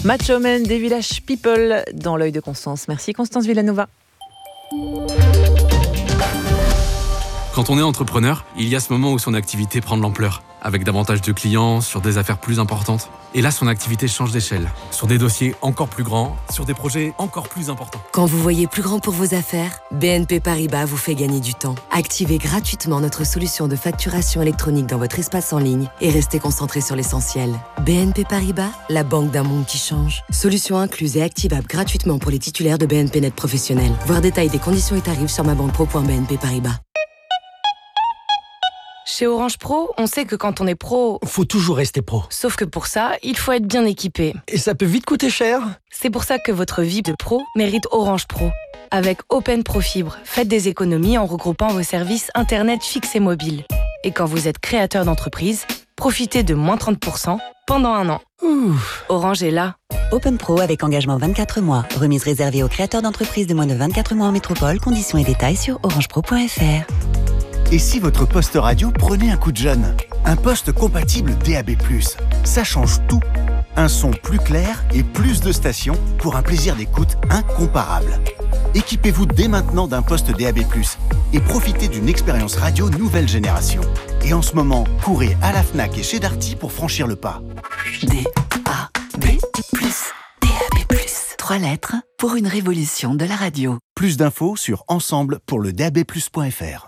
Macho Man des Village People dans l'œil de Constance. Merci Constance Villanova. Quand on est entrepreneur, il y a ce moment où son activité prend de l'ampleur, avec davantage de clients, sur des affaires plus importantes. Et là, son activité change d'échelle, sur des dossiers encore plus grands, sur des projets encore plus importants. Quand vous voyez plus grand pour vos affaires, BNP Paribas vous fait gagner du temps. Activez gratuitement notre solution de facturation électronique dans votre espace en ligne et restez concentré sur l'essentiel. BNP Paribas, la banque d'un monde qui change. Solution incluse et activable gratuitement pour les titulaires de BNP Net Professionnel. Voir détail des conditions et tarifs sur mabanquepro.bnp Paribas. Chez Orange Pro, on sait que quand on est pro... Faut toujours rester pro. Sauf que pour ça, il faut être bien équipé. Et ça peut vite coûter cher. C'est pour ça que votre vie de pro mérite Orange Pro. Avec Open Pro Fibre, faites des économies en regroupant vos services Internet fixe et mobile. Et quand vous êtes créateur d'entreprise, profitez de moins 30% pendant 1 an. Orange est là. Open Pro avec engagement 24 mois. Remise réservée aux créateurs d'entreprises de moins de 24 mois en métropole. Conditions et détails sur orangepro.fr. Et si votre poste radio prenait un coup de jeune ? Un poste compatible DAB+. Ça change tout. Un son plus clair et plus de stations pour un plaisir d'écoute incomparable. Équipez-vous dès maintenant d'un poste DAB+, et profitez d'une expérience radio nouvelle génération. Et en ce moment, courez à la Fnac et chez Darty pour franchir le pas. DAB+. DAB+. 3 lettres pour une révolution de la radio. Plus d'infos sur ensemble pour le dabplus.fr.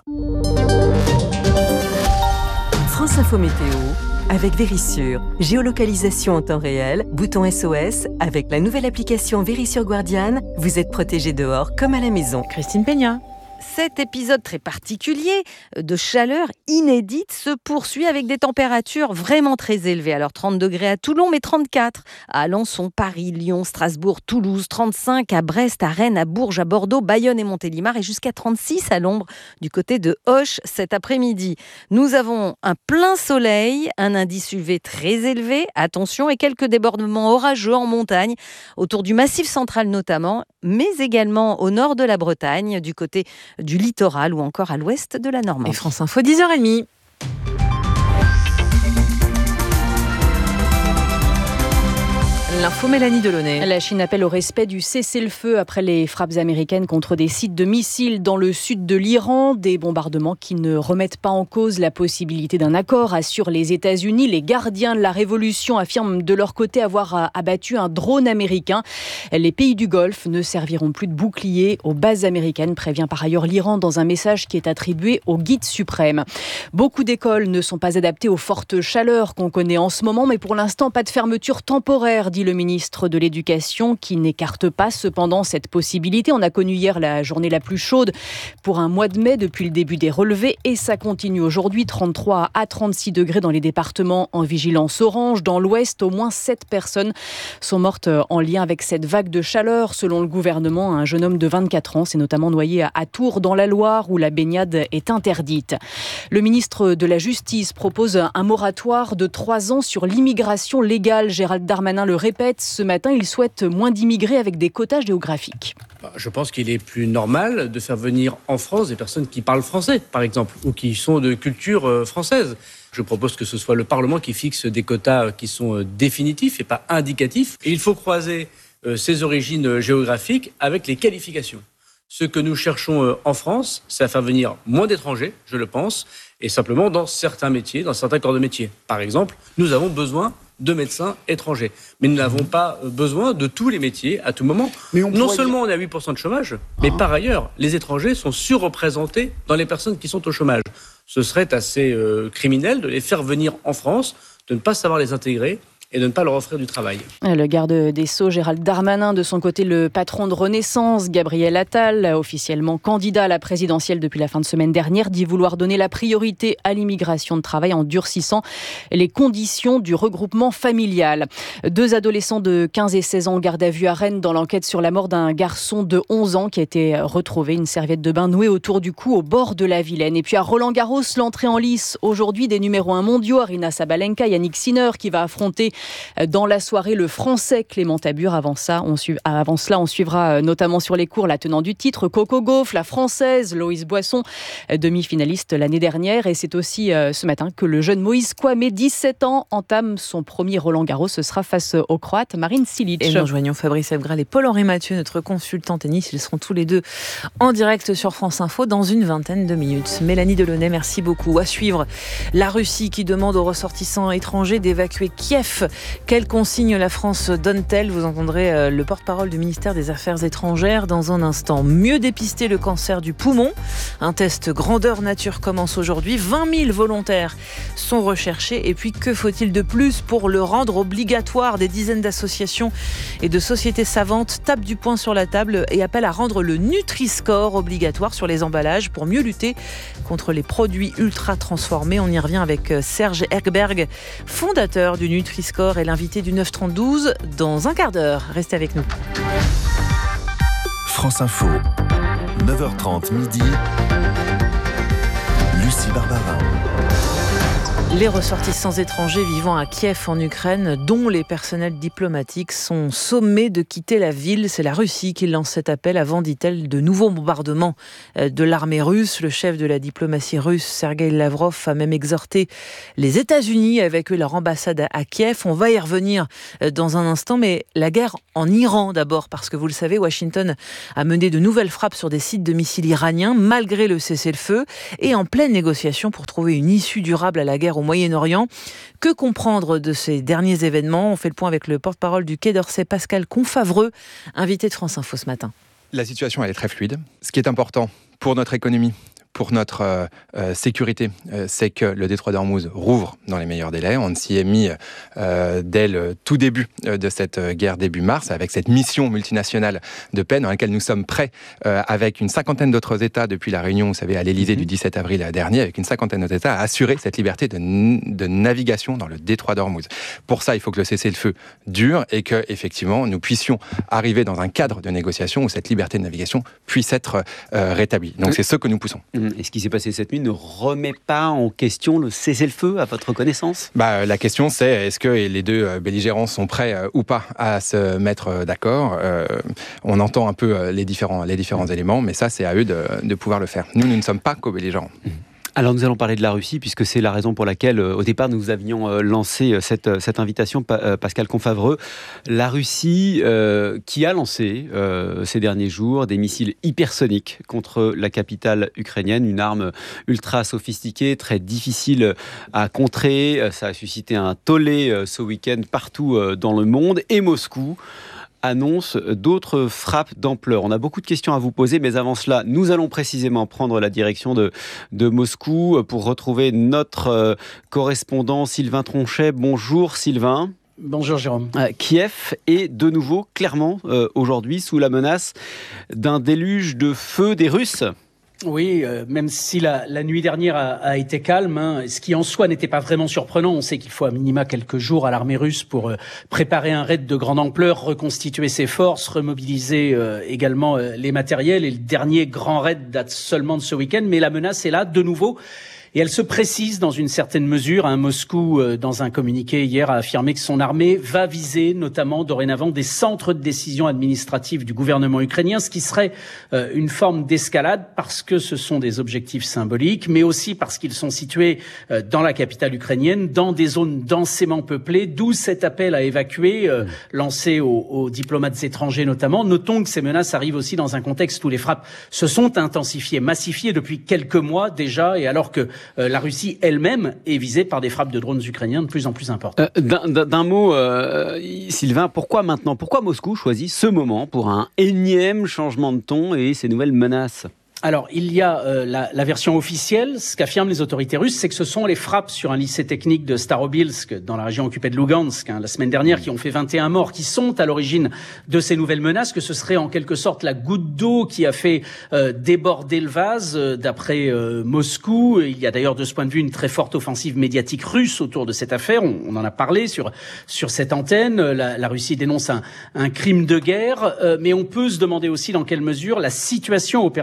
France Info Météo avec Vérissure. Géolocalisation en temps réel, bouton SOS. Avec la nouvelle application Vérissure Guardian, vous êtes protégé dehors comme à la maison. Christine Peña. Cet épisode très particulier de chaleur inédite se poursuit avec des températures vraiment très élevées. Alors 30 degrés à Toulon, mais 34 à Alençon, Paris, Lyon, Strasbourg, Toulouse, 35 à Brest, à Rennes, à Bourges, à Bordeaux, Bayonne et Montélimar et jusqu'à 36 à l'ombre du côté de Auch cet après-midi. Nous avons un plein soleil, un indice UV très élevé, attention, et quelques débordements orageux en montagne, autour du Massif central notamment, mais également au nord de la Bretagne, du côté du littoral ou encore à l'ouest de la Normandie. Et France Info, 10h30. L'info Mélanie Delaunay. La Chine appelle au respect du cessez-le-feu après les frappes américaines contre des sites de missiles dans le sud de l'Iran. Des bombardements qui ne remettent pas en cause la possibilité d'un accord, assurent les États-Unis. Les gardiens de la révolution affirment de leur côté avoir abattu un drone américain. Les pays du Golfe ne serviront plus de bouclier aux bases américaines, prévient par ailleurs l'Iran dans un message qui est attribué au guide suprême. Beaucoup d'écoles ne sont pas adaptées aux fortes chaleurs qu'on connaît en ce moment, mais pour l'instant, pas de fermeture temporaire, dit le ministre de l'Éducation, qui n'écarte pas cependant cette possibilité. On a connu hier la journée la plus chaude pour un mois de mai depuis le début des relevés et ça continue aujourd'hui, 33 à 36 degrés dans les départements en vigilance orange. Dans l'ouest, au moins 7 personnes sont mortes en lien avec cette vague de chaleur. Selon le gouvernement, un jeune homme de 24 ans s'est notamment noyé à Tours dans la Loire où la baignade est interdite. Le ministre de la Justice propose un moratoire de 3 ans sur l'immigration légale. Gérald Darmanin le répète ce matin, il souhaite moins d'immigrés avec des quotas géographiques. Je pense qu'il est plus normal de faire venir en France des personnes qui parlent français, par exemple, ou qui sont de culture française. Je propose que ce soit le Parlement qui fixe des quotas qui sont définitifs et pas indicatifs. Et il faut croiser ces origines géographiques avec les qualifications. Ce que nous cherchons en France, c'est à faire venir moins d'étrangers, je le pense, et simplement dans certains métiers, dans certains corps de métier. Par exemple, nous avons besoin de médecins étrangers. Mais nous n'avons pas besoin de tous les métiers à tout moment. Non seulement on a 8% de chômage, mais par ailleurs, les étrangers sont surreprésentés dans les personnes qui sont au chômage. Ce serait assez criminel de les faire venir en France, de ne pas savoir les intégrer et de ne pas leur offrir du travail. Le garde des Sceaux, Gérald Darmanin, de son côté, le patron de Renaissance, Gabriel Attal, officiellement candidat à la présidentielle depuis la fin de semaine dernière, dit vouloir donner la priorité à l'immigration de travail en durcissant les conditions du regroupement familial. 2 adolescents de 15 et 16 ans en garde à vue à Rennes dans l'enquête sur la mort d'un garçon de 11 ans qui a été retrouvé, une serviette de bain nouée autour du cou au bord de la Vilaine. Et puis à Roland-Garros, l'entrée en lice aujourd'hui des numéros 1 mondiaux, Aryna Sabalenka, Yannick Sinner qui va affronter dans la soirée le français Clément Tabur. Avant cela, on suivra notamment sur les cours la tenante du titre Coco Gauff, la française Loïs Boisson, demi-finaliste l'année dernière. Et c'est aussi ce matin que le jeune Moïse Kouamé, 17 ans, entame son premier Roland-Garros. Ce sera face au Croate Marin Cilic. Et nous rejoignons Fabrice Ebgral et Paul-Henri Mathieu, notre consultant tennis. Ils seront tous les deux en direct sur France Info dans une vingtaine de minutes. Mélanie Delaunay, merci beaucoup. À suivre, la Russie qui demande aux ressortissants étrangers d'évacuer Kiev. Quelles consignes la France donne-t-elle ? Vous entendrez le porte-parole du ministère des Affaires étrangères dans un instant. Mieux dépister le cancer du poumon. Un test grandeur nature commence aujourd'hui. 20 000 volontaires sont recherchés. Et puis, que faut-il de plus pour le rendre obligatoire ? Des dizaines d'associations et de sociétés savantes tapent du poing sur la table et appellent à rendre le Nutri-Score obligatoire sur les emballages pour mieux lutter contre les produits ultra transformés. On y revient avec Serge Ekberg, fondateur du Nutri-Score et l'invité du 9-32 dans un quart d'heure. Restez avec nous. France Info, 9h30 midi, Lucie Barbara. Les ressortissants étrangers vivant à Kiev en Ukraine, dont les personnels diplomatiques, sont sommés de quitter la ville. C'est la Russie qui lance cet appel avant, dit-elle, de nouveaux bombardements de l'armée russe. Le chef de la diplomatie russe, Sergueï Lavrov, a même exhorté les États-Unis à évacuer leur ambassade à Kiev. On va y revenir dans un instant, mais la guerre en Iran d'abord, parce que vous le savez, Washington a mené de nouvelles frappes sur des sites de missiles iraniens, malgré le cessez-le-feu, et en pleine négociation pour trouver une issue durable à la guerre au Moyen-Orient. Que comprendre de ces derniers événements ? On fait le point avec le porte-parole du Quai d'Orsay, Pascal Confavreux, invité de France Info ce matin. La situation, elle est très fluide. Ce qui est important pour notre économie, pour notre sécurité, c'est que le détroit d'Ormuz rouvre dans les meilleurs délais. On s'y est mis dès le tout début de cette guerre début mars, avec cette mission multinationale de paix dans laquelle nous sommes prêts, avec une cinquantaine d'autres États depuis la réunion, vous savez, à l'Élysée du 17 avril dernier, avec une cinquantaine d'autres États, à assurer cette liberté de navigation dans le détroit d'Ormuz. Pour ça, il faut que le cessez-le-feu dure et que, effectivement, nous puissions arriver dans un cadre de négociation où cette liberté de navigation puisse être rétablie. Donc c'est ce que nous poussons. Et ce qui s'est passé cette nuit ne remet pas en question le cessez-le-feu, à votre connaissance ? La question, c'est est-ce que les deux belligérants sont prêts ou pas à se mettre d'accord ? On entend un peu les différents éléments, mais ça, c'est à eux de pouvoir le faire. Nous ne sommes pas co-belligérants. Alors nous allons parler de la Russie, puisque c'est la raison pour laquelle, au départ, nous avions lancé cette invitation, Pascal Confavreux. La Russie qui a lancé ces derniers jours des missiles hypersoniques contre la capitale ukrainienne, une arme ultra sophistiquée, très difficile à contrer. Ça a suscité un tollé ce week-end partout dans le monde, et Moscou annonce d'autres frappes d'ampleur. On a beaucoup de questions à vous poser, mais avant cela, nous allons précisément prendre la direction de Moscou pour retrouver notre correspondant Sylvain Tronchet. Bonjour Sylvain. Bonjour Jérôme. Kiev est de nouveau clairement aujourd'hui sous la menace d'un déluge de feu des Russes. Oui, même si la nuit dernière a été calme, ce qui en soi n'était pas vraiment surprenant. On sait qu'il faut à minima quelques jours à l'armée russe pour préparer un raid de grande ampleur, reconstituer ses forces, remobiliser également les matériels. Et le dernier grand raid date seulement de ce week-end, mais la menace est là de nouveau. Et elle se précise dans une certaine mesure. Moscou, dans un communiqué hier, a affirmé que son armée va viser notamment dorénavant des centres de décision administrative du gouvernement ukrainien, ce qui serait une forme d'escalade parce que ce sont des objectifs symboliques, mais aussi parce qu'ils sont situés dans la capitale ukrainienne, dans des zones densément peuplées, d'où cet appel à évacuer lancé aux diplomates étrangers notamment. Notons que ces menaces arrivent aussi dans un contexte où les frappes se sont intensifiées, massifiées depuis quelques mois déjà, et alors que la Russie elle-même est visée par des frappes de drones ukrainiens de plus en plus importantes. D'un mot, Sylvain, pourquoi maintenant ? Pourquoi Moscou choisit ce moment pour un énième changement de ton et ces nouvelles menaces ? Alors, il y a la version officielle. Ce qu'affirment les autorités russes, c'est que ce sont les frappes sur un lycée technique de Starobilsk, dans la région occupée de Lugansk, la semaine dernière, qui ont fait 21 morts, qui sont à l'origine de ces nouvelles menaces, que ce serait en quelque sorte la goutte d'eau qui a fait déborder le vase, d'après Moscou. Il y a d'ailleurs de ce point de vue une très forte offensive médiatique russe autour de cette affaire. On en a parlé sur cette antenne. La Russie dénonce un crime de guerre, mais on peut se demander aussi dans quelle mesure la situation opérationnelle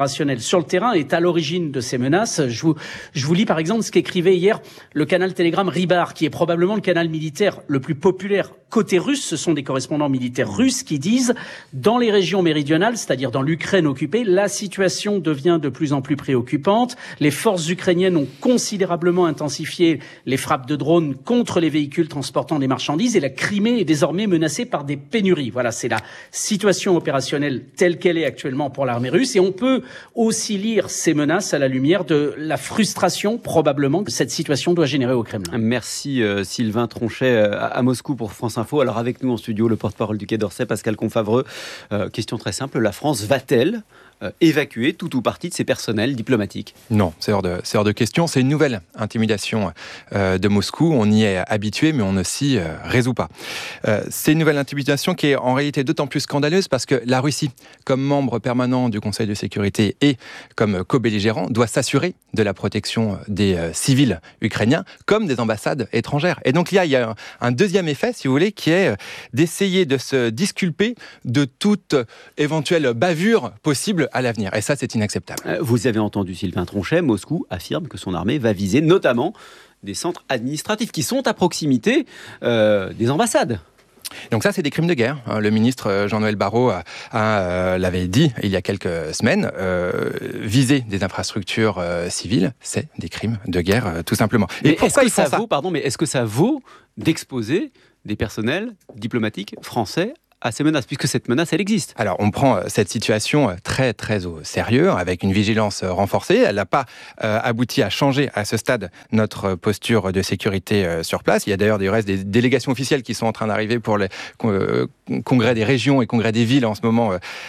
sur le terrain est à l'origine de ces menaces. Je vous lis par exemple ce qu'écrivait hier le canal Telegram Ribar, qui est probablement le canal militaire le plus populaire côté russe. Ce sont des correspondants militaires russes qui disent « Dans les régions méridionales, c'est-à-dire dans l'Ukraine occupée, la situation devient de plus en plus préoccupante. Les forces ukrainiennes ont considérablement intensifié les frappes de drones contre les véhicules transportant des marchandises et la Crimée est désormais menacée par des pénuries. » Voilà, c'est la situation opérationnelle telle qu'elle est actuellement pour l'armée russe. Et on peut aussi lire ces menaces à la lumière de la frustration probablement que cette situation doit générer au Kremlin. Merci Sylvain Tronchet à Moscou pour France Info. Alors avec nous en studio, le porte-parole du Quai d'Orsay, Pascal Confavreux. Question très simple, la France va-t-elle évacuer tout ou partie de ses personnels diplomatiques? Non, c'est hors de question. C'est une nouvelle intimidation de Moscou. On y est habitué, mais on ne s'y résout pas. C'est une nouvelle intimidation qui est en réalité d'autant plus scandaleuse parce que la Russie, comme membre permanent du Conseil de sécurité et comme co-belligérant, doit s'assurer de la protection des civils ukrainiens comme des ambassades étrangères. Et donc il y a un deuxième effet, si vous voulez, qui est d'essayer de se disculper de toute éventuelle bavure possible à l'avenir. Et ça, c'est inacceptable. Vous avez entendu Sylvain Tronchet, Moscou affirme que son armée va viser notamment des centres administratifs qui sont à proximité des ambassades. Donc ça, c'est des crimes de guerre. Le ministre Jean-Noël Barrot l'avait dit il y a quelques semaines. Viser des infrastructures civiles, c'est des crimes de guerre, tout simplement. Et pourquoi est-ce que ça vaut d'exposer des personnels diplomatiques français à ces menaces, puisque cette menace, elle existe? Alors, on prend cette situation très, très au sérieux, avec une vigilance renforcée. Elle n'a pas abouti à changer, à ce stade, notre posture de sécurité sur place. Il y a d'ailleurs du reste des délégations officielles qui sont en train d'arriver pour le congrès des régions et congrès des villes en ce moment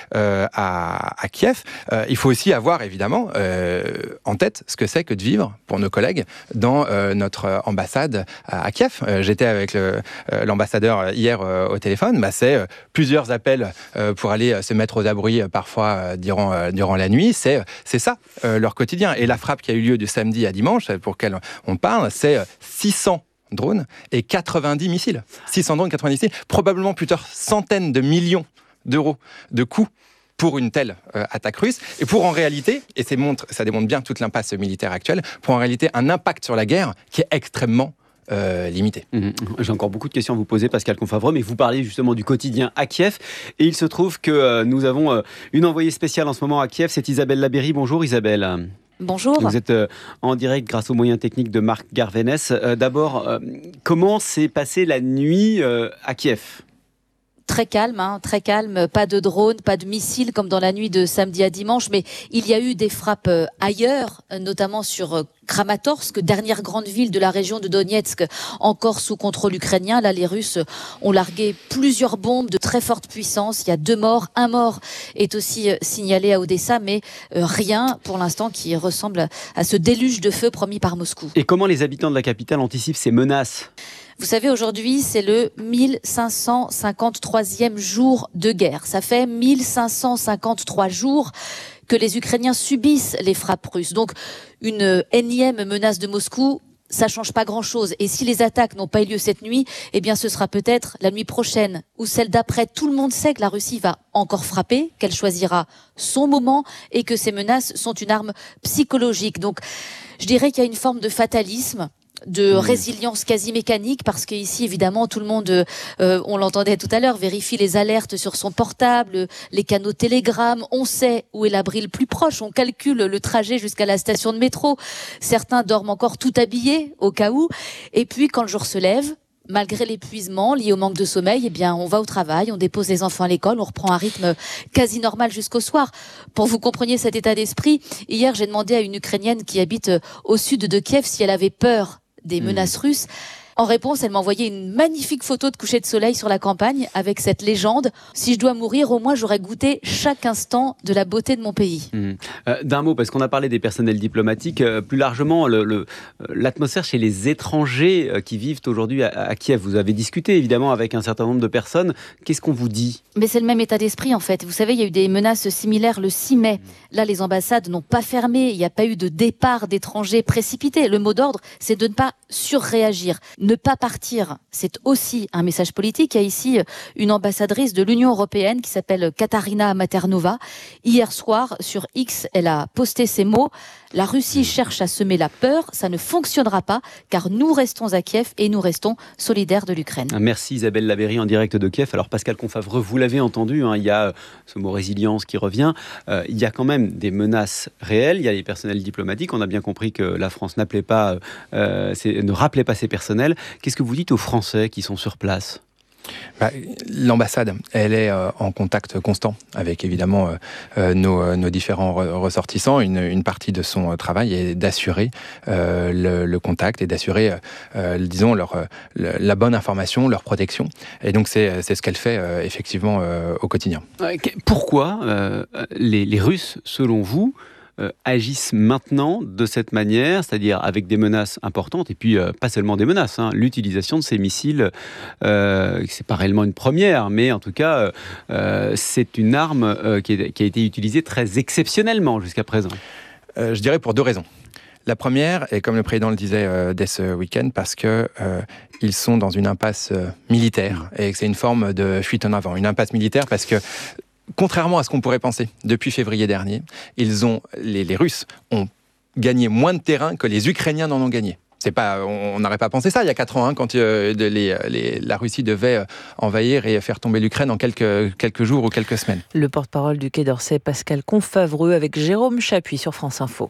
à Kiev. Il faut aussi avoir, évidemment, en tête ce que c'est que de vivre, pour nos collègues, dans notre ambassade à Kiev. J'étais avec l'ambassadeur hier au téléphone. C'est plusieurs appels pour aller se mettre aux abris parfois durant la nuit. C'est ça, leur quotidien. Et la frappe qui a eu lieu du samedi à dimanche, pour laquelle on parle, c'est 600 drones et 90 missiles. 600 drones, 90 missiles, probablement plusieurs centaines de millions d'euros de coûts pour une telle attaque russe, et pour en réalité, et ça démontre bien toute l'impasse militaire actuelle, pour en réalité un impact sur la guerre qui est extrêmement limité. J'ai encore beaucoup de questions à vous poser, Pascal Confavreux, mais vous parlez justement du quotidien à Kiev, et il se trouve que nous avons une envoyée spéciale en ce moment à Kiev, c'est Isabelle Labéry. Bonjour Isabelle. Bonjour. Vous êtes en direct grâce aux moyens techniques de Marc Garvenès. D'abord, comment s'est passée la nuit à Kiev ? Très calme, pas de drones, pas de missiles comme dans la nuit de samedi à dimanche, mais il y a eu des frappes ailleurs, notamment sur Kramatorsk, dernière grande ville de la région de Donetsk, encore sous contrôle ukrainien. Là, les Russes ont largué plusieurs bombes de très forte puissance. Il y a 2 morts, un mort est aussi signalé à Odessa, mais rien pour l'instant qui ressemble à ce déluge de feu promis par Moscou. Et comment les habitants de la capitale anticipent ces menaces ? Vous savez, aujourd'hui, c'est le 1553e jour de guerre. Ça fait 1553 jours que les Ukrainiens subissent les frappes russes. Donc, une énième menace de Moscou, ça change pas grand-chose. Et si les attaques n'ont pas eu lieu cette nuit, eh bien, ce sera peut-être la nuit prochaine ou celle d'après. Tout le monde sait que la Russie va encore frapper, qu'elle choisira son moment et que ces menaces sont une arme psychologique. Donc, je dirais qu'il y a une forme de fatalisme, de résilience quasi mécanique, parce qu'ici, évidemment, tout le monde, on l'entendait tout à l'heure, vérifie les alertes sur son portable, les canaux Telegram, on sait où est l'abri le plus proche, on calcule le trajet jusqu'à la station de métro. Certains dorment encore tout habillés, au cas où. Et puis, quand le jour se lève, malgré l'épuisement lié au manque de sommeil, eh bien, on va au travail, on dépose les enfants à l'école, on reprend un rythme quasi normal jusqu'au soir. Pour que vous compreniez cet état d'esprit, hier, j'ai demandé à une Ukrainienne qui habite au sud de Kiev si elle avait peur des menaces russes. En réponse, elle m'a envoyé une magnifique photo de coucher de soleil sur la campagne avec cette légende. Si je dois mourir, au moins j'aurais goûté chaque instant de la beauté de mon pays. D'un mot, parce qu'on a parlé des personnels diplomatiques, plus largement, l'atmosphère chez les étrangers qui vivent aujourd'hui à Kiev. Vous avez discuté évidemment avec un certain nombre de personnes. Qu'est-ce qu'on vous dit ? Mais c'est le même état d'esprit en fait. Vous savez, il y a eu des menaces similaires le 6 mai. Là, les ambassades n'ont pas fermé. Il n'y a pas eu de départ d'étrangers précipité. Le mot d'ordre, c'est de ne pas surréagir. Ne pas partir, c'est aussi un message politique. Il y a ici une ambassadrice de l'Union européenne qui s'appelle Katarina Maternova. Hier soir, sur X, elle a posté ces mots. La Russie cherche à semer la peur, ça ne fonctionnera pas, car nous restons à Kiev et nous restons solidaires de l'Ukraine. Merci Isabelle Labeyrie en direct de Kiev. Alors Pascal Confavreux, vous l'avez entendu, il y a ce mot résilience qui revient. Il y a quand même des menaces réelles, il y a les personnels diplomatiques. On a bien compris que la France ne rappelait pas ses personnels. Qu'est-ce que vous dites aux Français qui sont sur place ? L'ambassade, elle est en contact constant avec évidemment nos différents ressortissants. Une partie de son travail est d'assurer le contact et d'assurer, disons, la bonne information, leur protection. Et donc c'est ce qu'elle fait effectivement au quotidien. Pourquoi les Russes, selon vous, agissent maintenant de cette manière, c'est-à-dire avec des menaces importantes, et puis pas seulement des menaces, l'utilisation de ces missiles, c'est pas réellement une première, mais en tout cas, c'est une arme qui a été utilisée très exceptionnellement jusqu'à présent. Je dirais pour deux raisons. La première, et comme le président le disait dès ce week-end, parce que ils sont dans une impasse militaire, et que c'est une forme de fuite en avant. Une impasse militaire parce que contrairement à ce qu'on pourrait penser, depuis février dernier, les Russes ont gagné moins de terrain que les Ukrainiens n'en ont gagné. On n'aurait pas pensé ça il y a 4 ans, quand la Russie devait envahir et faire tomber l'Ukraine en quelques jours ou quelques semaines. Le porte-parole du Quai d'Orsay, Pascal Confavreux, avec Jérôme Chapuis sur France Info.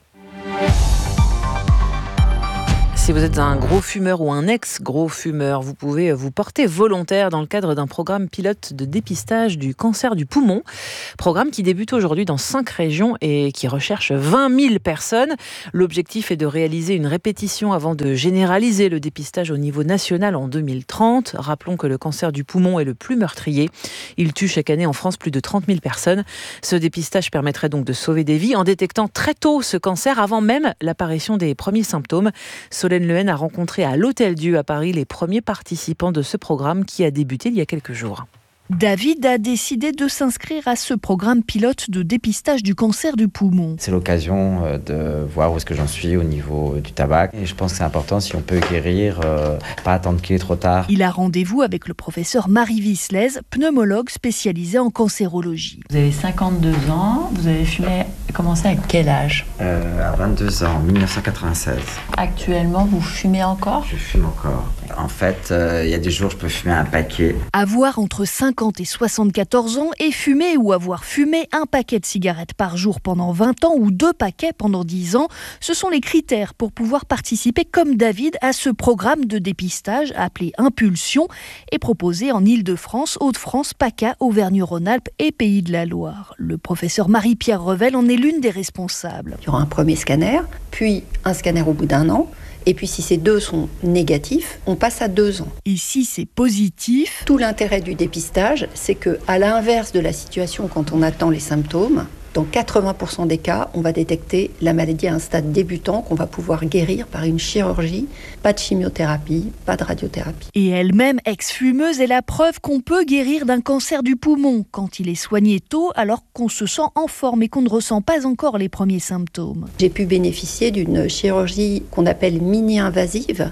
Si vous êtes un gros fumeur ou un ex-gros fumeur, vous pouvez vous porter volontaire dans le cadre d'un programme pilote de dépistage du cancer du poumon. Programme qui débute aujourd'hui dans 5 régions et qui recherche 20 000 personnes. L'objectif est de réaliser une répétition avant de généraliser le dépistage au niveau national en 2030. Rappelons que le cancer du poumon est le plus meurtrier. Il tue chaque année en France plus de 30 000 personnes. Ce dépistage permettrait donc de sauver des vies en détectant très tôt ce cancer avant même l'apparition des premiers symptômes. Solène Lehen a rencontré à l'Hôtel-Dieu à Paris les premiers participants de ce programme qui a débuté il y a quelques jours. David a décidé de s'inscrire à ce programme pilote de dépistage du cancer du poumon. C'est l'occasion de voir où est-ce que j'en suis au niveau du tabac. Et je pense que c'est important, si on peut guérir, pas attendre qu'il est trop tard. Il a rendez-vous avec le professeur Marie Visslez, pneumologue spécialisée en cancérologie. Vous avez 52 ans, vous avez commencé à quel âge ? À 22 ans, 1996. Actuellement, vous fumez encore ? Je fume encore. En fait, il y a des jours, je peux fumer un paquet. Avoir entre 50 et 74 ans et fumer ou avoir fumé un paquet de cigarettes par jour pendant 20 ans ou 2 paquets pendant 10 ans, ce sont les critères pour pouvoir participer comme David à ce programme de dépistage appelé Impulsion et proposé en Île-de-France, Hauts-de-France, PACA, Auvergne-Rhône-Alpes et Pays de la Loire. Le professeur Marie-Pierre Revel en est l'une des responsables. Il y aura un premier scanner, puis un scanner au bout d'1 an. Et puis si ces 2 sont négatifs, on passe à 2 ans. Et si c'est positif ? Tout l'intérêt du dépistage, c'est qu'à l'inverse de la situation quand on attend les symptômes, dans 80% des cas, on va détecter la maladie à un stade débutant qu'on va pouvoir guérir par une chirurgie, pas de chimiothérapie, pas de radiothérapie. Et elle-même, ex-fumeuse, est la preuve qu'on peut guérir d'un cancer du poumon quand il est soigné tôt, alors qu'on se sent en forme et qu'on ne ressent pas encore les premiers symptômes. J'ai pu bénéficier d'une chirurgie qu'on appelle mini-invasive,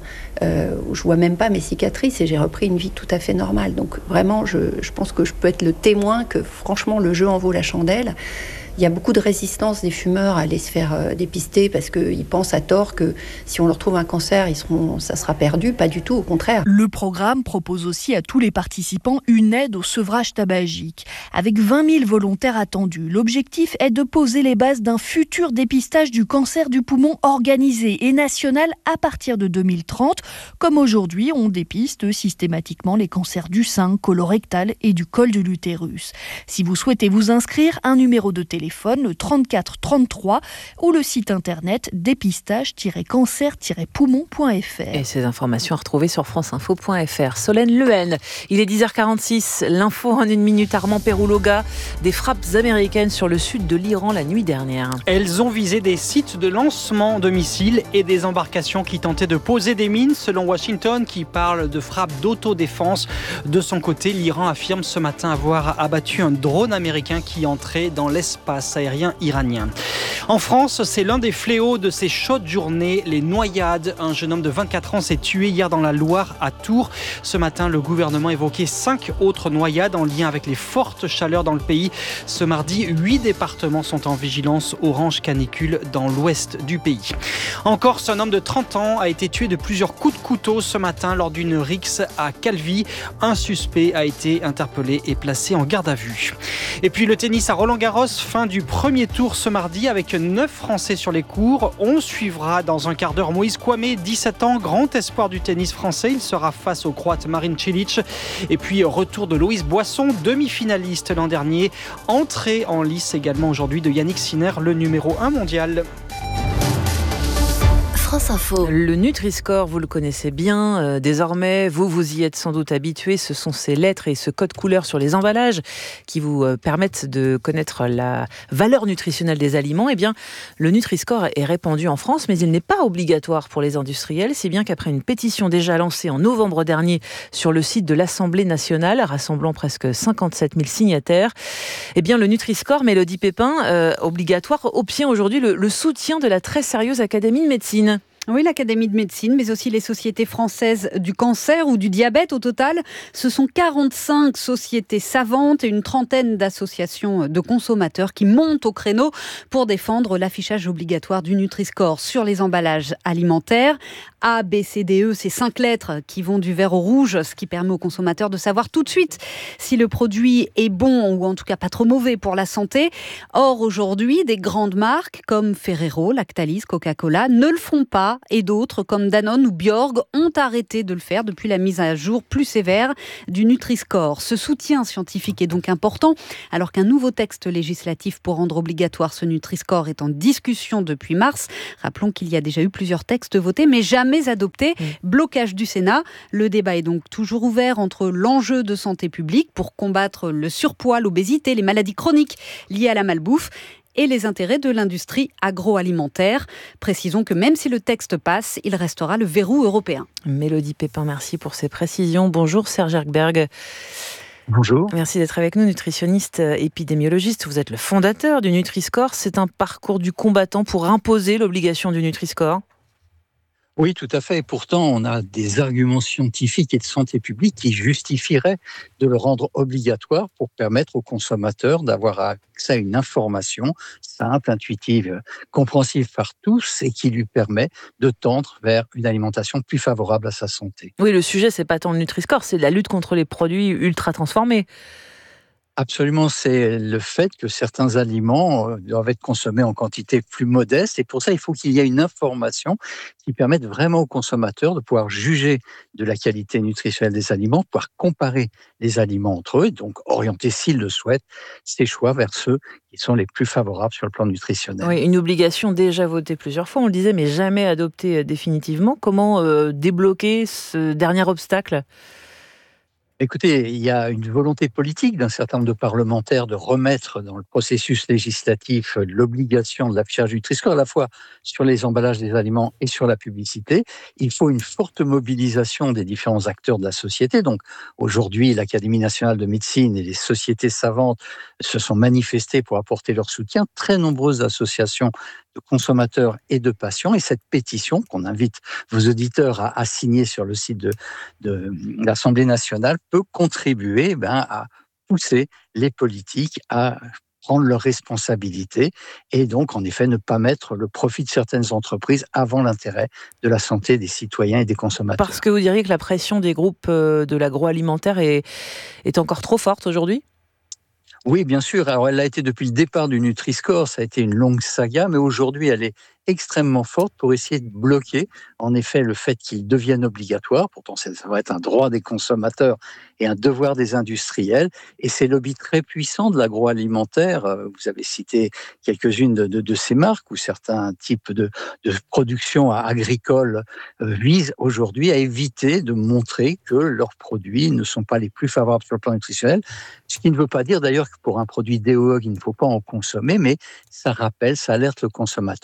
où je vois même pas mes cicatrices et j'ai repris une vie tout à fait normale. Donc vraiment, je pense que je peux être le témoin que franchement, le jeu en vaut la chandelle. Il y a beaucoup de résistance des fumeurs à aller se faire dépister parce qu'ils pensent à tort que si on leur trouve un cancer, ça sera perdu. Pas du tout, au contraire. Le programme propose aussi à tous les participants une aide au sevrage tabagique. Avec 20 000 volontaires attendus, l'objectif est de poser les bases d'un futur dépistage du cancer du poumon organisé et national à partir de 2030. Comme aujourd'hui, on dépiste systématiquement les cancers du sein, colorectal et du col de l'utérus. Si vous souhaitez vous inscrire, un numéro de téléphone, le 34 33 ou le site internet dépistage-cancer-poumon.fr. Et ces informations à retrouver sur franceinfo.fr. Solène Lehen, il est 10h46, l'info en 1 minute. Armand Perouloga, des frappes américaines sur le sud de l'Iran la nuit dernière. Elles ont visé des sites de lancement de missiles et des embarcations qui tentaient de poser des mines selon Washington, qui parle de frappe d'autodéfense. De son côté, l'Iran affirme ce matin avoir abattu un drone américain qui entrait dans l'espace aérien iranien. En France, c'est l'un des fléaux de ces chaudes journées, les noyades. Un jeune homme de 24 ans s'est tué hier dans la Loire à Tours. Ce matin, le gouvernement évoquait 5 autres noyades en lien avec les fortes chaleurs dans le pays. Ce mardi, 8 départements sont en vigilance orange canicule dans l'ouest du pays. En Corse, un homme de 30 ans a été tué de plusieurs coups de couteau ce matin lors d'une rixe à Calvi. Un suspect a été interpellé et placé en garde à vue. Et puis le tennis à Roland-Garros, fin du premier tour ce mardi avec 9 Français sur les cours. On suivra dans un quart d'heure Moïse Kouamé, 17 ans, grand espoir du tennis français. Il sera face au Croate Marin Cilic. Et puis retour de Loïs Boisson, demi-finaliste l'an dernier. Entrée en lice également aujourd'hui de Yannick Sinner, le numéro 1 mondial. France Info. Le Nutri-Score, vous le connaissez bien. Désormais, vous y êtes sans doute habitués. Ce sont ces lettres et ce code couleur sur les emballages qui vous permettent de connaître la valeur nutritionnelle des aliments. Eh bien, le Nutri-Score est répandu en France, mais il n'est pas obligatoire pour les industriels, si bien qu'après une pétition déjà lancée en novembre dernier sur le site de l'Assemblée nationale, rassemblant presque 57 000 signataires, eh bien, le Nutri-Score, Mélodie Pépin, obligatoire, obtient aujourd'hui le soutien de la très sérieuse Académie de médecine. Oui, l'Académie de médecine, mais aussi les sociétés françaises du cancer ou du diabète. Au total, ce sont 45 sociétés savantes et une trentaine d'associations de consommateurs qui montent au créneau pour défendre l'affichage obligatoire du Nutri-Score sur les emballages alimentaires. A, B, C, D, E, c'est 5 lettres qui vont du vert au rouge, ce qui permet aux consommateurs de savoir tout de suite si le produit est bon ou en tout cas pas trop mauvais pour la santé. Or, aujourd'hui, des grandes marques comme Ferrero, Lactalis, Coca-Cola ne le font pas. Et d'autres, comme Danone ou Bjorg, ont arrêté de le faire depuis la mise à jour plus sévère du Nutri-Score. Ce soutien scientifique est donc important, alors qu'un nouveau texte législatif pour rendre obligatoire ce Nutri-Score est en discussion depuis mars. Rappelons qu'il y a déjà eu plusieurs textes votés, mais jamais adoptés. Blocage du Sénat. Le débat est donc toujours ouvert entre l'enjeu de santé publique pour combattre le surpoids, l'obésité, les maladies chroniques liées à la malbouffe, et les intérêts de l'industrie agroalimentaire. Précisons que même si le texte passe, il restera le verrou européen. Mélodie Pépin, merci pour ces précisions. Bonjour Serge Erkberg. Bonjour. Merci d'être avec nous, nutritionniste, épidémiologiste. Vous êtes le fondateur du Nutri-Score. C'est un parcours du combattant pour imposer l'obligation du Nutri-Score. Oui, tout à fait. Et pourtant, on a des arguments scientifiques et de santé publique qui justifieraient de le rendre obligatoire pour permettre aux consommateurs d'avoir accès à une information simple, intuitive, compréhensible par tous et qui lui permet de tendre vers une alimentation plus favorable à sa santé. Oui, le sujet, c'est pas tant le Nutri-Score, c'est la lutte contre les produits ultra transformés. Absolument, c'est le fait que certains aliments doivent être consommés en quantité plus modeste et pour ça, il faut qu'il y ait une information qui permette vraiment aux consommateurs de pouvoir juger de la qualité nutritionnelle des aliments, de pouvoir comparer les aliments entre eux et donc orienter, s'ils le souhaitent, ses choix vers ceux qui sont les plus favorables sur le plan nutritionnel. Oui, une obligation déjà votée plusieurs fois, on le disait, mais jamais adoptée définitivement. Comment débloquer ce dernier obstacle ? Écoutez, il y a une volonté politique d'un certain nombre de parlementaires de remettre dans le processus législatif l'obligation de l'affichage du Nutri-Score, à la fois sur les emballages des aliments et sur la publicité. Il faut une forte mobilisation des différents acteurs de la société. Donc aujourd'hui, l'Académie nationale de médecine et les sociétés savantes se sont manifestées pour apporter leur soutien. Très nombreuses associations de consommateurs et de patients. Et cette pétition, qu'on invite vos auditeurs à signer sur le site de l'Assemblée nationale, peut contribuer à pousser les politiques à prendre leurs responsabilités et donc, en effet, ne pas mettre le profit de certaines entreprises avant l'intérêt de la santé des citoyens et des consommateurs. Parce que vous diriez que la pression des groupes de l'agroalimentaire est encore trop forte aujourd'hui ? Oui, bien sûr. Alors, elle l'a été depuis le départ du Nutri-Score. Ça a été une longue saga, mais aujourd'hui, elle est extrêmement forte pour essayer de bloquer, en effet, le fait qu'il devienne obligatoire. Pourtant, ça va être un droit des consommateurs et un devoir des industriels. Et ces lobbies très puissants de l'agroalimentaire, vous avez cité quelques-unes de ces marques où certains types de production agricole visent aujourd'hui à éviter de montrer que leurs produits ne sont pas les plus favorables sur le plan nutritionnel. Ce qui ne veut pas dire d'ailleurs que pour un produit DOE, il ne faut pas en consommer, mais ça rappelle, ça alerte le consommateur qu'il doit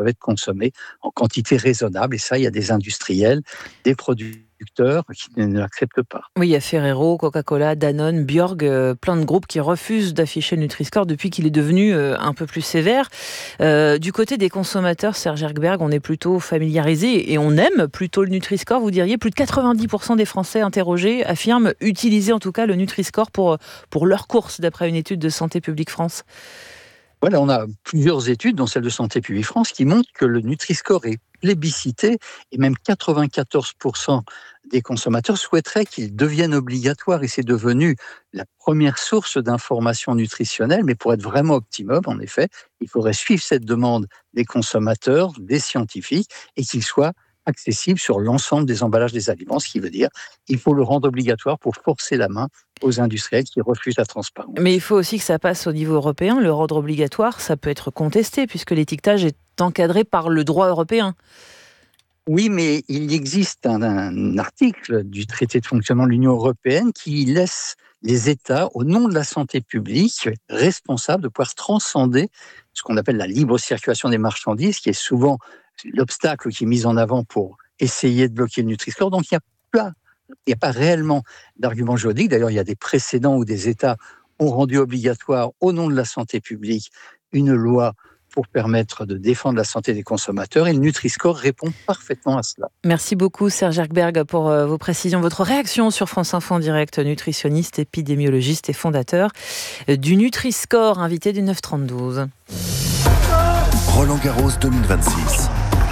doivent être consommés en quantité raisonnable. Et ça, il y a des industriels, des producteurs qui ne l'acceptent pas. Oui, il y a Ferrero, Coca-Cola, Danone, Bjorg, plein de groupes qui refusent d'afficher le Nutri-Score depuis qu'il est devenu un peu plus sévère. Du côté des consommateurs, Serge Erkberg, on est plutôt familiarisé et on aime plutôt le Nutri-Score. Vous diriez, plus de 90% des Français interrogés affirment utiliser en tout cas le Nutri-Score pour leurs courses, d'après une étude de Santé publique France. Voilà, on a plusieurs études, dont celle de Santé publique France, qui montrent que le Nutri-Score est plébiscité et même 94% des consommateurs souhaiteraient qu'il devienne obligatoire et c'est devenu la première source d'information nutritionnelle. Mais pour être vraiment optimum, en effet, il faudrait suivre cette demande des consommateurs, des scientifiques et qu'il soit accessible sur l'ensemble des emballages des aliments, ce qui veut dire qu'il faut le rendre obligatoire pour forcer la main aux industriels qui refusent la transparence. Mais il faut aussi que ça passe au niveau européen. Le rendre obligatoire, ça peut être contesté puisque l'étiquetage est encadré par le droit européen. Oui, mais il existe un article du traité de fonctionnement de l'Union européenne qui laisse les États, au nom de la santé publique, responsables de pouvoir transcender ce qu'on appelle la libre circulation des marchandises, qui est souvent l'obstacle qui est mis en avant pour essayer de bloquer le Nutri-Score. Donc, il n'y a pas réellement d'argument juridique. D'ailleurs, il y a des précédents où des États ont rendu obligatoire, au nom de la santé publique, une loi pour permettre de défendre la santé des consommateurs. Et le Nutri-Score répond parfaitement à cela. Merci beaucoup, Serge Erkberg, pour vos précisions. Votre réaction sur France Info en direct, nutritionniste, épidémiologiste et fondateur du Nutri-Score, invité du 9-32. Roland-Garros 2026.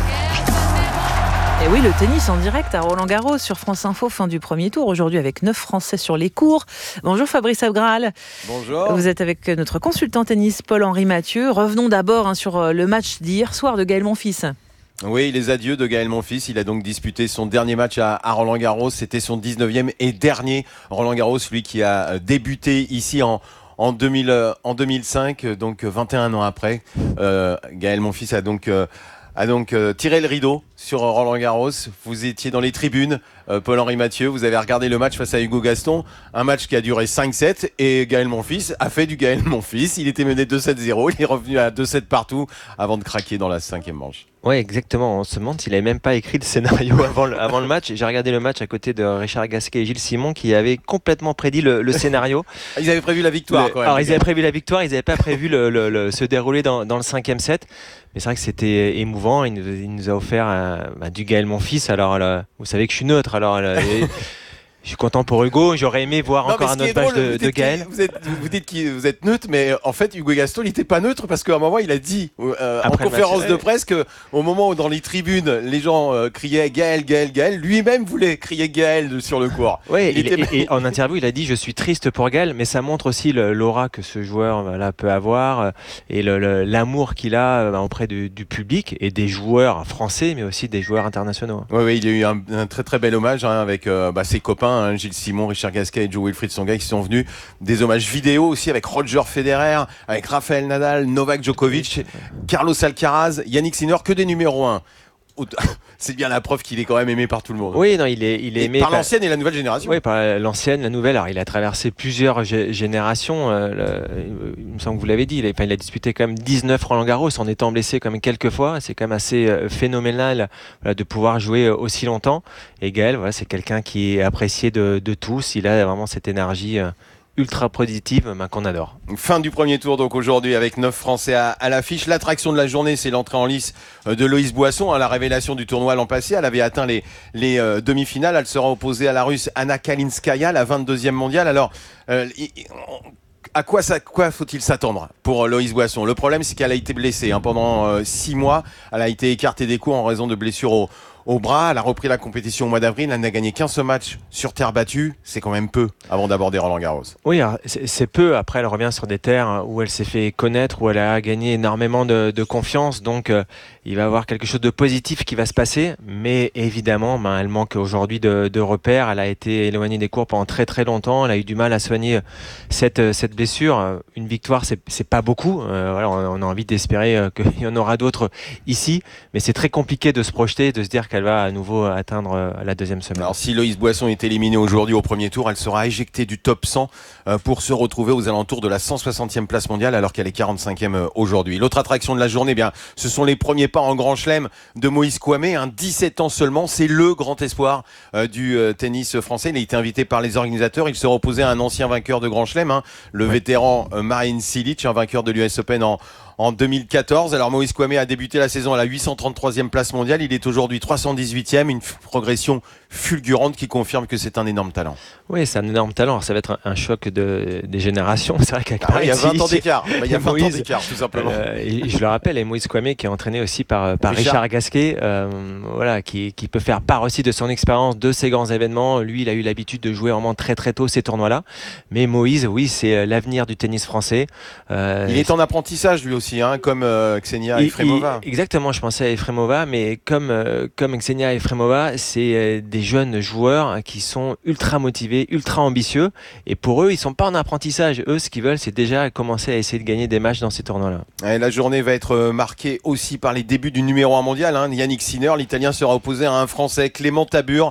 Et oui, le tennis en direct à Roland-Garros sur France Info, fin du premier tour. Aujourd'hui avec 9 Français sur les cours. Bonjour Fabrice Abgral. Bonjour. Vous êtes avec notre consultant tennis Paul-Henri Mathieu. Revenons d'abord sur le match d'hier soir de Gaël Monfils. Oui, les adieux de Gaël Monfils. Il a donc disputé son dernier match à Roland-Garros. C'était son 19e et dernier Roland-Garros, lui qui a débuté ici en 2005, donc 21 ans après. Gaël Monfils a donc tiré le rideau sur Roland-Garros. Vous étiez dans les tribunes, Paul-Henri Mathieu, vous avez regardé le match face à Hugo Gaston, un match qui a duré 5-7 et Gaël Monfils a fait du Gaël Monfils. Il était mené 2-7-0, il est revenu à 2-7 partout avant de craquer dans la 5e manche. Oui, exactement. On se demande s'il n'avait même pas écrit le scénario avant le match. J'ai regardé le match à côté de Richard Gasquet et Gilles Simon qui avaient complètement prédit le scénario. Ils avaient prévu la victoire quand même. Alors ils avaient prévu la victoire, ils n'avaient pas prévu se dérouler dans le 5e set. Mais c'est vrai que c'était émouvant. Il nous a offert du Gaël Monfils. Alors vous savez que je suis neutre. Alors je suis content pour Hugo. J'aurais aimé voir encore un autre match de Gaël. Vous dites que vous êtes neutre, mais en fait, Hugo Gaston, il n'était pas neutre parce qu'à un moment, il a dit en conférence de presse qu'au moment où dans les tribunes, les gens criaient Gaël, Gaël, Gaël, lui-même voulait crier Gaël sur le court. Oui, et en interview, il a dit « Je suis triste pour Gaël », mais ça montre aussi l'aura que ce joueur peut avoir et l'amour qu'il a auprès du public et des joueurs français, mais aussi des joueurs internationaux. Oui, il y a eu un très très bel hommage avec ses copains. Gilles Simon, Richard Gasquet et Joe Wilfried Tsonga qui sont venus. Des hommages vidéo aussi avec Roger Federer, avec Rafael Nadal, Novak Djokovic, Carlos Alcaraz, Yannick Sinner, que des numéros 1. C'est bien la preuve qu'il est quand même aimé par tout le monde. Oui, non, il est aimé par l'ancienne et la nouvelle génération. Oui, par l'ancienne, la nouvelle. Alors, il a traversé plusieurs générations. Il me semble que vous l'avez dit. Il a disputé quand même 19 Roland-Garros en étant blessé quand même quelques fois. C'est quand même assez phénoménal de pouvoir jouer aussi longtemps. Et Gaël, c'est quelqu'un qui est apprécié de tous. Il a vraiment cette énergie ultra positive qu'on adore. Fin du premier tour donc aujourd'hui avec 9 Français à l'affiche. L'attraction de la journée, c'est l'entrée en lice de Loïs Boisson, la révélation du tournoi l'an passé. Elle avait atteint les demi-finales. Elle sera opposée à la Russe Anna Kalinskaya, la 22e mondiale. Alors, à quoi faut-il s'attendre pour Loïs Boisson? Le problème, c'est qu'elle a été blessée pendant 6 mois. Elle a été écartée des cours en raison de blessures au bras. Elle a repris la compétition au mois d'avril. Elle n'a gagné qu'un seul match sur terre battue. C'est quand même peu avant d'aborder Roland-Garros. Oui, c'est peu. Après, elle revient sur des terres où elle s'est fait connaître, où elle a gagné énormément de confiance. Donc, il va y avoir quelque chose de positif qui va se passer. Mais évidemment, elle manque aujourd'hui de repères. Elle a été éloignée des cours pendant très très longtemps. Elle a eu du mal à soigner cette blessure. Une victoire, c'est pas beaucoup. On a envie d'espérer qu'il y en aura d'autres ici. Mais c'est très compliqué de se projeter, de se dire qu'elle va à nouveau atteindre la deuxième semaine. Alors si Loïs Boisson est éliminée aujourd'hui au premier tour, elle sera éjectée du top 100 pour se retrouver aux alentours de la 160e place mondiale alors qu'elle est 45e aujourd'hui. L'autre attraction de la journée, ce sont les premiers pas en Grand Chelem de Moïse Kouamé, 17 ans seulement. C'est le grand espoir du tennis français. Il a été invité par les organisateurs. Il sera opposé à un ancien vainqueur de Grand Chelem, le vétéran Marin Cilic, un vainqueur de l'US Open en 2014. Alors Moïse Kouamé a débuté la saison à la 833e place mondiale. Il est aujourd'hui 318e, une progression fulgurante qui confirme que c'est un énorme talent. Oui, c'est un énorme talent. Ça va être un choc des générations. C'est vrai qu'avec il y a 20 ans d'écart. Il y a 20 ans d'écart, tout simplement. Et je le rappelle, et Moïse Kouamé qui est entraîné aussi par Richard Gasquet, qui peut faire part aussi de son expérience de ces grands événements. Lui, il a eu l'habitude de jouer vraiment très très tôt ces tournois-là. Mais Moïse, oui, c'est l'avenir du tennis français. Il est en apprentissage lui aussi, comme Ksenia Efremova. Exactement, je pensais à Efremova, mais comme Ksenia Efremova, c'est des jeunes joueurs qui sont ultra motivés, ultra ambitieux, et pour eux, ils sont pas en apprentissage. Eux, ce qu'ils veulent, c'est déjà commencer à essayer de gagner des matchs dans ces tournois-là. Et la journée va être marquée aussi par les débuts du numéro 1 mondial. Yannick Sinner, l'Italien, sera opposé à un Français, Clément Tabur,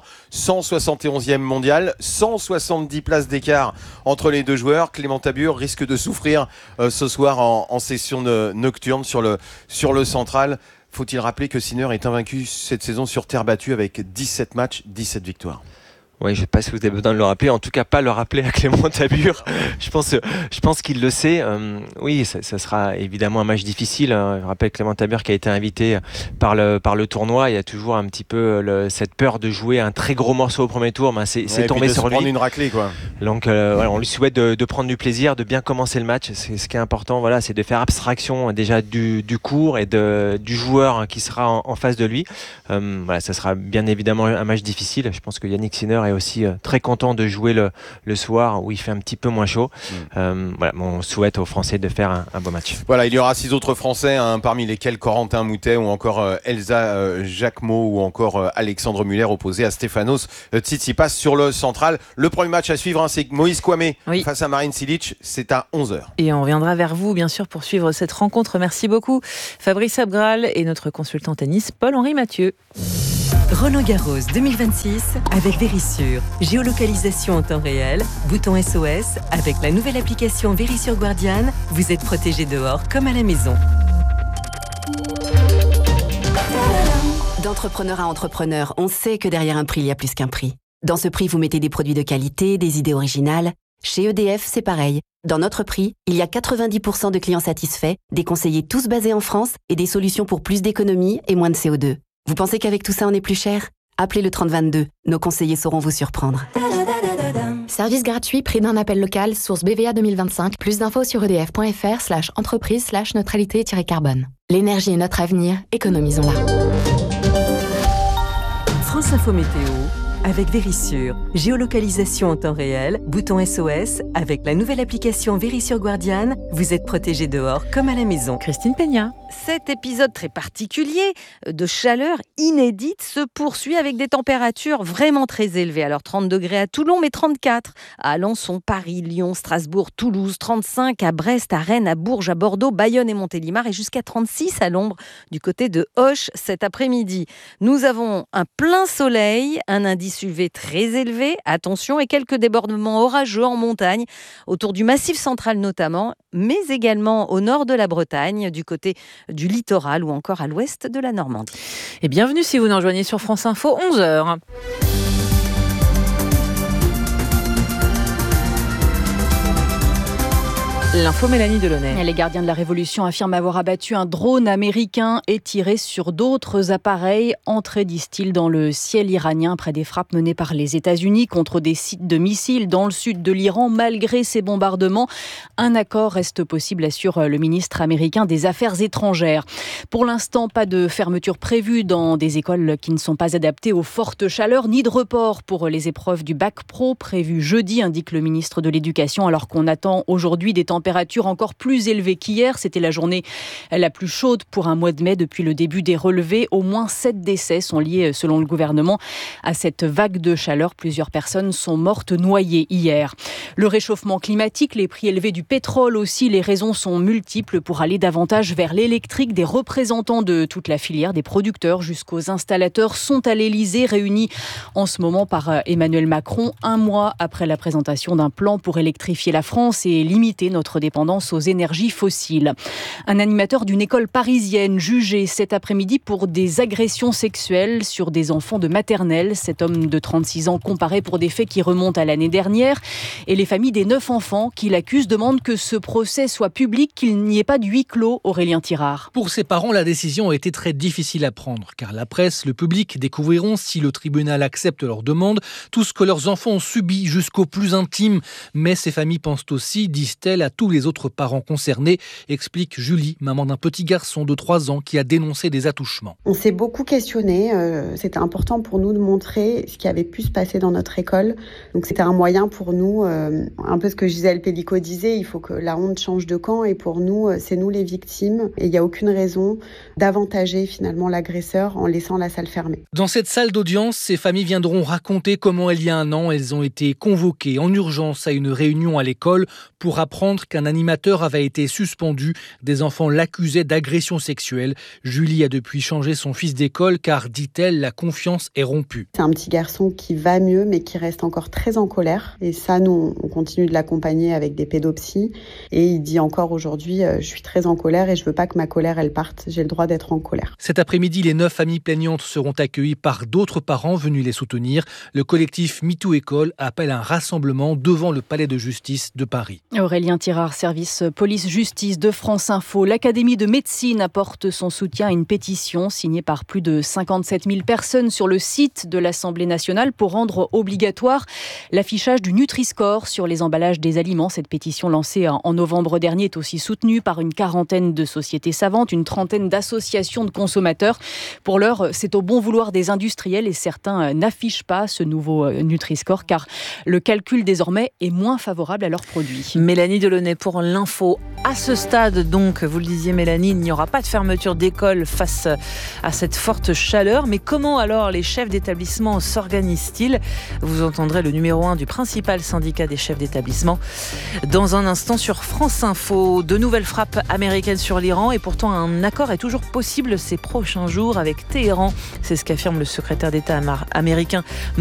171e mondial, 170 places d'écart entre les deux joueurs. Clément Tabur risque de souffrir ce soir en session nocturne sur le central. Faut-il rappeler que Sinner est invaincu cette saison sur terre battue avec 17 matchs, 17 victoires. Oui, je ne sais pas si vous avez besoin de le rappeler. En tout cas, pas le rappeler à Clément Tabur. Je pense qu'il le sait. Oui, ça sera évidemment un match difficile. Je rappelle Clément Tabur qui a été invité par le tournoi. Il y a toujours un petit peu cette peur de jouer un très gros morceau au premier tour. C'est tombé sur lui. Prendre une raclée, quoi. Donc, on lui souhaite de prendre du plaisir, de bien commencer le match. Ce qui est important, c'est de faire abstraction déjà du cours et du joueur qui sera en face de lui. Ça sera bien évidemment un match difficile. Je pense que Yannick Sinner est aussi très content de jouer le soir où il fait un petit peu moins chaud. On souhaite aux Français de faire un beau match. Voilà, il y aura 6 autres Français, parmi lesquels Corentin Moutet ou encore Elsa Jacquemot ou encore Alexandre Muller opposé à Stefanos Tsitsipas sur le central. Le premier match à suivre, c'est Moïse Kouamé face à Marin Cilic. C'est à 11h. Et on reviendra vers vous, bien sûr, pour suivre cette rencontre. Merci beaucoup, Fabrice Abgral et notre consultant tennis, Paul-Henri Mathieu. Roland-Garros 2026 avec Vérissure. Géolocalisation en temps réel, bouton SOS. Avec la nouvelle application Vérissure Guardian, vous êtes protégé dehors comme à la maison. D'entrepreneur à entrepreneur, on sait que derrière un prix, il y a plus qu'un prix. Dans ce prix, vous mettez des produits de qualité, des idées originales. Chez EDF, c'est pareil. Dans notre prix, il y a 90% de clients satisfaits, des conseillers tous basés en France et des solutions pour plus d'économies et moins de CO2. Vous pensez qu'avec tout ça, on est plus cher ? Appelez le 3022. Nos conseillers sauront vous surprendre. Service gratuit, prix d'un appel local, source BVA 2025. Plus d'infos sur edf.fr/entreprise/neutralité-carbone. L'énergie est notre avenir, économisons-la. France Info Météo avec Vérissure. Géolocalisation en temps réel, bouton SOS. Avec la nouvelle application Vérissure Guardian, vous êtes protégé dehors comme à la maison. Christine Peña. Cet épisode très particulier de chaleur inédite se poursuit avec des températures vraiment très élevées. Alors 30 degrés à Toulon, mais 34 à Alençon, Paris, Lyon, Strasbourg, Toulouse, 35 à Brest, à Rennes, à Bourges, à Bordeaux, Bayonne et Montélimar et jusqu'à 36 à l'ombre du côté de Auch cet après-midi. Nous avons un plein soleil, un indice UV très élevé, attention, et quelques débordements orageux en montagne, autour du Massif central notamment, mais également au nord de la Bretagne, du côté du littoral ou encore à l'ouest de la Normandie. Et bienvenue si vous nous rejoignez sur France Info, 11h. L'info Mélanie Delaunay. Les gardiens de la Révolution affirment avoir abattu un drone américain et tiré sur d'autres appareils entrés, disent-ils, dans le ciel iranien après des frappes menées par les États-Unis contre des sites de missiles dans le sud de l'Iran. Malgré ces bombardements, un accord reste possible, assure le ministre américain des Affaires étrangères. Pour l'instant, pas de fermeture prévue dans des écoles qui ne sont pas adaptées aux fortes chaleurs, ni de report pour les épreuves du bac pro prévues jeudi, indique le ministre de l'Éducation, alors qu'on attend aujourd'hui des températures températures encore plus élevées qu'hier. C'était la journée la plus chaude pour un mois de mai depuis le début des relevés. Au moins 7 décès sont liés, selon le gouvernement, à cette vague de chaleur. Plusieurs personnes sont mortes noyées hier. Le réchauffement climatique, les prix élevés du pétrole aussi, les raisons sont multiples pour aller davantage vers l'électrique. Des représentants de toute la filière, des producteurs jusqu'aux installateurs sont à l'Elysée, réunis en ce moment par Emmanuel Macron, un mois après la présentation d'un plan pour électrifier la France et limiter notre dépendance aux énergies fossiles. Un animateur d'une école parisienne jugé cet après-midi pour des agressions sexuelles sur des enfants de maternelle. Cet homme de 36 ans comparé pour des faits qui remontent à l'année dernière. Et les familles des 9 enfants qui l'accusent demandent que ce procès soit public, qu'il n'y ait pas de huis clos. Aurélien Tirard. Pour ses parents, la décision a été très difficile à prendre, car la presse, le public découvriront, si le tribunal accepte leur demande, tout ce que leurs enfants ont subi jusqu'au plus intime. Mais ces familles pensent aussi, disent-elles, à tous les autres parents concernés, explique Julie, maman d'un petit garçon de 3 ans qui a dénoncé des attouchements. On s'est beaucoup questionné, c'était important pour nous de montrer ce qui avait pu se passer dans notre école. Donc c'était un moyen pour nous, un peu ce que Gisèle Pellicot disait, il faut que la honte change de camp, et pour nous, c'est nous les victimes, et il n'y a aucune raison d'avantager finalement l'agresseur en laissant la salle fermée. Dans cette salle d'audience, ces familles viendront raconter comment il y a un an, elles ont été convoquées en urgence à une réunion à l'école pour apprendre qu'un animateur avait été suspendu. Des enfants l'accusaient d'agression sexuelle. Julie a depuis changé son fils d'école car, dit-elle, la confiance est rompue. C'est un petit garçon qui va mieux mais qui reste encore très en colère. Et ça, nous, on continue de l'accompagner avec des pédopsies. Et il dit encore aujourd'hui, je suis très en colère et je veux pas que ma colère, elle parte. J'ai le droit d'être en colère. Cet après-midi, les 9 familles plaignantes seront accueillies par d'autres parents venus les soutenir. Le collectif MeToo École appelle un rassemblement devant le palais de justice de Paris. Aurélien Tirard, service police-justice de France Info. L'Académie de médecine apporte son soutien à une pétition signée par plus de 57 000 personnes sur le site de l'Assemblée nationale pour rendre obligatoire l'affichage du Nutri-Score sur les emballages des aliments. Cette pétition lancée en novembre dernier est aussi soutenue par une quarantaine de sociétés savantes, une trentaine d'associations de consommateurs. Pour l'heure, c'est au bon vouloir des industriels et certains n'affichent pas ce nouveau Nutri-Score car le calcul désormais est moins favorable à leurs produits. Mélanie Delaunay pour l'info. À ce stade, donc, vous le disiez Mélanie, il n'y aura pas de fermeture d'école face à cette forte chaleur. Mais comment alors les chefs d'établissement s'organisent-ils ? Vous entendrez le numéro 1 du principal syndicat des chefs d'établissement dans un instant sur France Info. De nouvelles frappes américaines sur l'Iran et pourtant un accord est toujours possible ces prochains jours avec Téhéran. C'est ce qu'affirme le secrétaire d'État américain